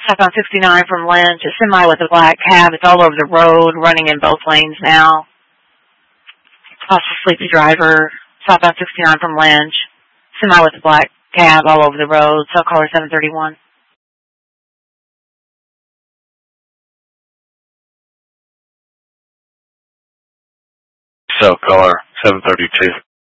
Southbound 69 from Lynch, a semi with a black cab. It's all over the road, running in both lanes now. Also sleepy driver. Southbound 69 from Lynch, semi with a black cab all over the road. Cell caller 731. Cell caller 732.